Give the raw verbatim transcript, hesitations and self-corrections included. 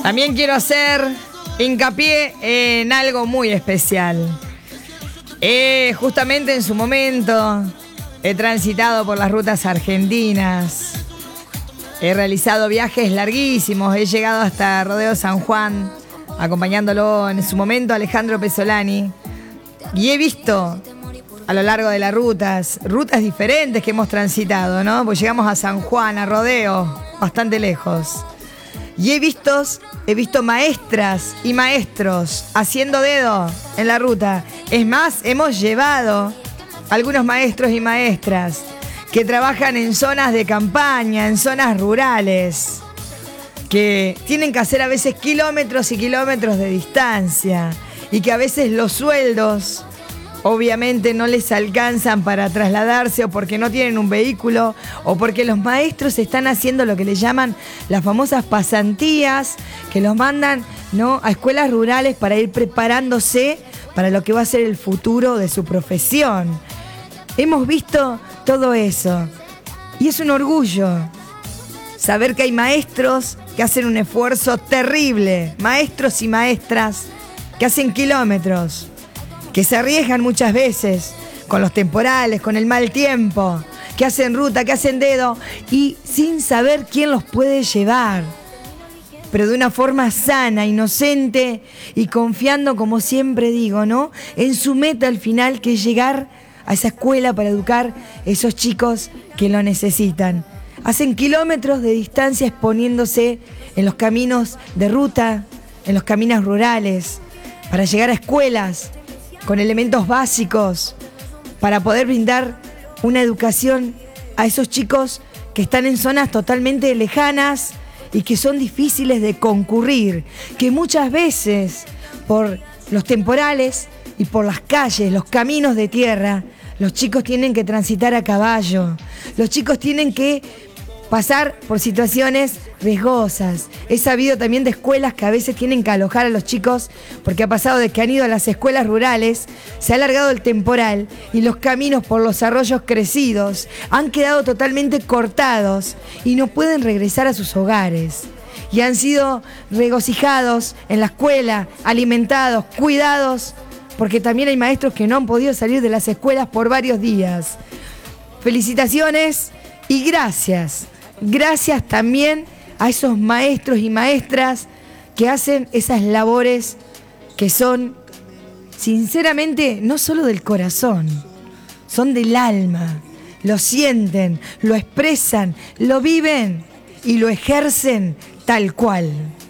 También quiero hacer hincapié en algo muy especial. Eh, justamente en su momento he transitado por las rutas argentinas. He realizado viajes larguísimos. He llegado hasta Rodeo San Juan, acompañándolo en su momento a Alejandro Pesolani. Y he visto a lo largo de las rutas, rutas diferentes que hemos transitado, ¿no? Pues llegamos a San Juan, a Rodeo, bastante lejos. Y he visto, he visto maestras y maestros haciendo dedo en la ruta. Es más, hemos llevado algunos maestros y maestras que trabajan en zonas de campaña, en zonas rurales, que tienen que hacer a veces kilómetros y kilómetros de distancia y que a veces los sueldos obviamente no les alcanzan para trasladarse, o porque no tienen un vehículo, o porque los maestros están haciendo lo que le llaman las famosas pasantías, que los mandan, ¿no?, a escuelas rurales para ir preparándose para lo que va a ser el futuro de su profesión. Hemos visto todo eso y es un orgullo saber que hay maestros que hacen un esfuerzo terrible, maestros y maestras que hacen kilómetros, que se arriesgan muchas veces con los temporales, con el mal tiempo, que hacen ruta, que hacen dedo y sin saber quién los puede llevar, pero de una forma sana, inocente y confiando, como siempre digo, ¿no?, en su meta al final, que es llegar a esa escuela para educar a esos chicos que lo necesitan. Hacen kilómetros de distancia exponiéndose en los caminos de ruta, en los caminos rurales, para llegar a escuelas con elementos básicos, para poder brindar una educación a esos chicos que están en zonas totalmente lejanas y que son difíciles de concurrir, que muchas veces por los temporales y por las calles, los caminos de tierra, los chicos tienen que transitar a caballo, los chicos tienen que pasar por situaciones riesgosas. He sabido también de escuelas que a veces tienen que alojar a los chicos porque ha pasado de que han ido a las escuelas rurales, se ha alargado el temporal y los caminos por los arroyos crecidos han quedado totalmente cortados y no pueden regresar a sus hogares. Y han sido regocijados en la escuela, alimentados, cuidados, porque también hay maestros que no han podido salir de las escuelas por varios días. Felicitaciones y gracias. Gracias también a esos maestros y maestras que hacen esas labores que son, sinceramente, no solo del corazón, son del alma. Lo sienten, lo expresan, lo viven y lo ejercen tal cual.